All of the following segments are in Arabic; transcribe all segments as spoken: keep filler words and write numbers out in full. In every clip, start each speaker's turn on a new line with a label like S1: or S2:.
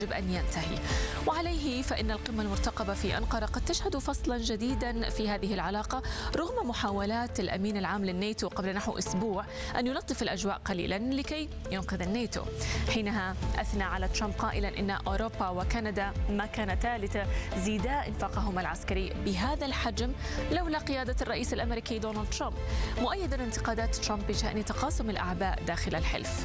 S1: يجب أن ينتهي. وعليه فإن القمة المرتقبة في أنقرة قد تشهد فصلا جديدا في هذه العلاقة رغم محاولات الأمين العام للناتو قبل نحو أسبوع أن يلطف الأجواء قليلا لكي ينقذ الناتو. حينها أثنى على ترامب قائلا إن أوروبا وكندا ما كانتا لتزيدا انفاقهما العسكري بهذا الحجم لولا قيادة الرئيس الأمريكي دونالد ترامب، مؤيدا انتقادات ترامب بشأن تقاسم الأعباء داخل الحلف.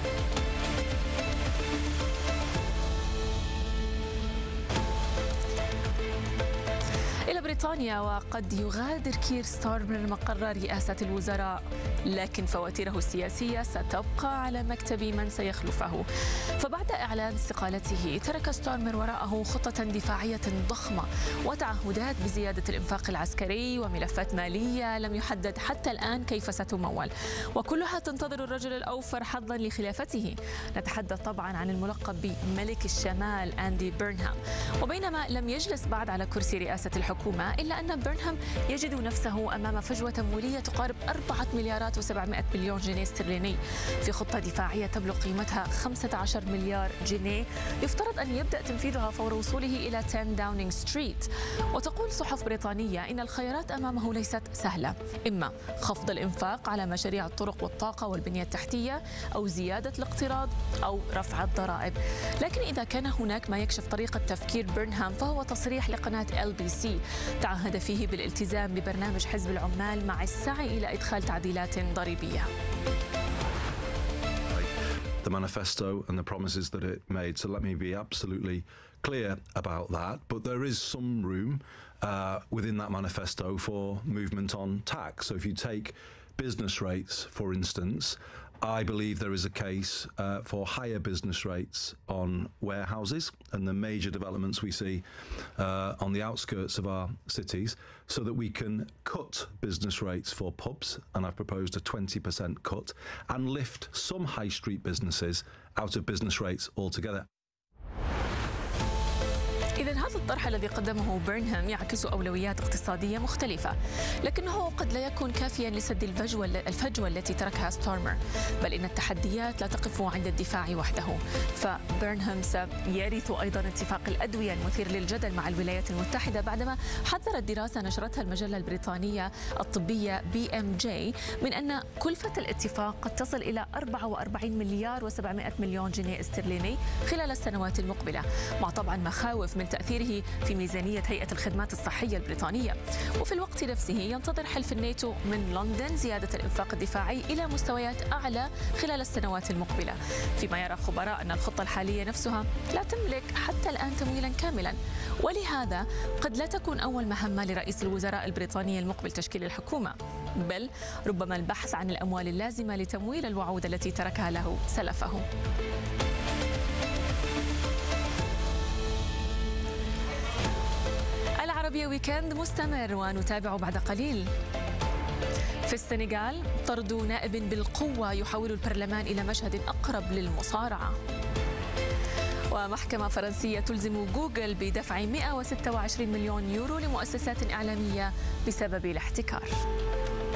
S1: إلى بريطانيا، وقد يغادر كير ستارمر مقر رئاسة الوزراء، لكن فواتيره السياسية ستبقى على مكتب من سيخلفه. فبعد إعلان استقالته ترك ستارمر وراءه خطة دفاعية ضخمة وتعهدات بزيادة الإنفاق العسكري وملفات مالية لم يحدد حتى الآن كيف ستمول، وكلها تنتظر الرجل الأوفر حظا لخلافته. نتحدث طبعا عن الملقب بملك الشمال أندي بيرنهام. وبينما لم يجلس بعد على كرسي رئاسة الحكومة، إلا أن بيرنهام يجد نفسه أمام فجوة تمويلية تقارب أربعة مليارات وسبعمائة مليون جنيه استرليني في خطة دفاعية تبلغ قيمتها خمسة عشر مليار جنيه يفترض أن يبدأ تنفيذها فور وصوله إلى عشرة داونينغ ستريت. وتقول صحف بريطانية إن الخيارات أمامه ليست سهلة، إما خفض الإنفاق على مشاريع الطرق والطاقة والبنية التحتية، أو زيادة الاقتراض، أو رفع الضرائب. لكن إذا كان هناك ما يكشف طريقة تفكير بيرنهام فهو تصريح لقناة إل بي سي تعهد فيه بالالتزام ببرنامج حزب العمال مع السعي إلى إدخال تعديلات ضريبية.
S2: The manifesto and the promises that it made. So let me be absolutely clear about that. But there is some room uh, within that manifesto for movement on tax. So if you take business rates, for instance, I believe there is a case uh, for higher business rates on warehouses and the major developments we see uh, on the outskirts of our cities, so that we can cut business rates for pubs, and I've proposed a twenty percent cut, and lift some high street businesses out of business rates altogether.
S1: إذن هذا الطرح الذي قدمه بيرنهام يعكس أولويات اقتصادية مختلفة، لكنه قد لا يكون كافيا لسد الفجوة الفجوة التي تركها ستارمر، بل إن التحديات لا تقف عند الدفاع وحده. فبيرنهام سيرث أيضا اتفاق الأدوية المثير للجدل مع الولايات المتحدة بعدما حذرت دراسة نشرتها المجلة البريطانية الطبية بي إم جي من أن كلفة الاتفاق قد تصل إلى أربعة وأربعين مليار وسبعمائة مليون جنيه استرليني خلال السنوات المقبلة، مع طبعا مخاوف من تأثيره في ميزانية هيئة الخدمات الصحية البريطانية. وفي الوقت نفسه ينتظر حلف الناتو من لندن زيادة الإنفاق الدفاعي إلى مستويات أعلى خلال السنوات المقبلة، فيما يرى خبراء أن الخطة الحالية نفسها لا تملك حتى الآن تمويلا كاملا. ولهذا قد لا تكون أول مهمة لرئيس الوزراء البريطاني المقبل تشكيل الحكومة، بل ربما البحث عن الأموال اللازمة لتمويل الوعود التي تركها له سلفه. العربية ويكند مستمر ونتابع بعد قليل. في السنغال طرد نائب بالقوة يحول البرلمان إلى مشهد أقرب للمصارعة. ومحكمة فرنسية تلزم جوجل بدفع مئة وستة وعشرين مليون يورو لمؤسسات إعلامية بسبب الاحتكار.